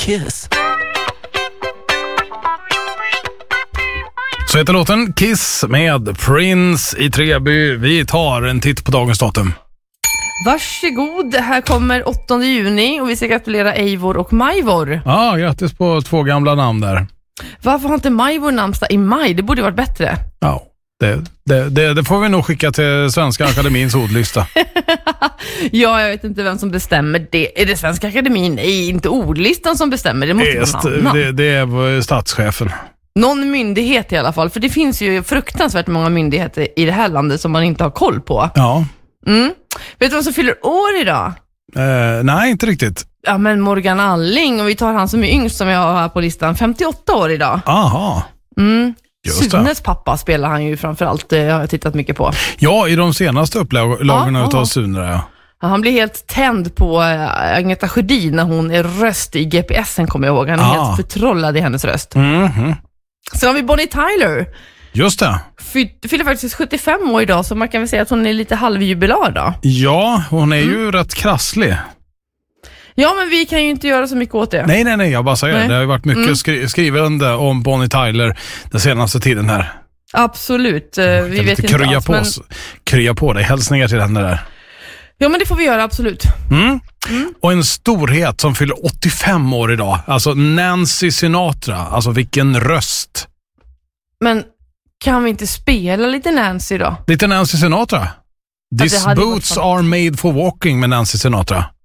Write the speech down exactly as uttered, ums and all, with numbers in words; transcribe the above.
Kiss. Så heter låten Kiss med Prince i Treby. Vi tar en titt på dagens datum. Varsågod, här kommer åttonde juni och vi ska gratulera Eivor och Majvor. Ja, ah, grattis på två gamla namn där. Varför har inte Majvor namnsdag i maj? Det borde varit bättre. Ja, det, det, det, det får vi nog skicka till Svenska Akademins ordlista. Ja, jag vet inte vem som bestämmer det. Är det Svenska Akademin? Nej, inte ordlistan som bestämmer. Det måste Just, vara någon annan. det, det är statschefen. Någon myndighet i alla fall. För det finns ju fruktansvärt många myndigheter i det här landet som man inte har koll på. Ja. Mm. Vet du vad som fyller år idag? Eh, nej, inte riktigt. Ja, men Morgan Alling, och vi tar han som är yngst som jag har här på listan, femtioåtta år idag. Aha. Mm. Just Sunes det. pappa spelar han ju framförallt, det har jag tittat mycket på. Ja, i de senaste upplagorna Ja, utav ja. Sune. Ja. Ja, han blir helt tänd på äh, Agneta Sjödin när hon är röst i G P S-en, kommer jag ihåg. Han är Ah. helt förtrollad i hennes röst. Mm-hmm. Sen har vi Bonnie Tyler. Just det. Fy- fyller faktiskt sjuttiofem år idag, så man kan väl säga att hon är lite halvjubilar då. Ja, hon är ju rätt krasslig. Ja, men vi kan ju inte göra så mycket åt det. Nej, nej, nej, jag bara säger Nej. det. har ju varit mycket Mm. skri- skrivande om Bonnie Tyler den senaste tiden här. Absolut, eh, vi Jag vet lite inte krya alls, på, men... oss. Krya på dig, hälsningar till henne där. Ja, men det får vi göra, absolut. Mm. Mm. Och en storhet som fyller åttiofem år idag. Alltså Nancy Sinatra. Alltså vilken röst. Men kan vi inte spela lite Nancy då? Lite Nancy Sinatra. det This hade varit boots fan- are made for walking med Nancy Sinatra.